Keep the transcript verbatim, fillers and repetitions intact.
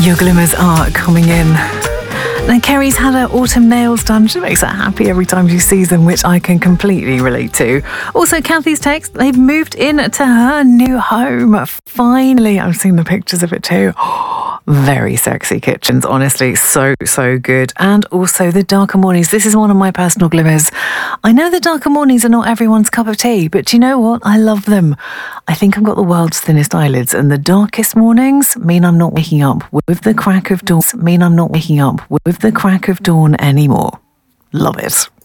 Your glimmers are coming in. Now, Kerry's had her autumn nails done. She makes her happy every time she sees them, which I can completely relate to. Also, Kathy's text, they've moved in to her new home. Finally, I've seen the pictures of it too. Very sexy kitchens, honestly, so, so good. And also the darker mornings. This is one of my personal glimmers. I know the darker mornings are not everyone's cup of tea, but do you know what? I love them. I think I've got the world's thinnest eyelids, and the darkest mornings mean I'm not waking up with the crack of dawn, mean I'm not waking up with the crack of dawn anymore. Love it.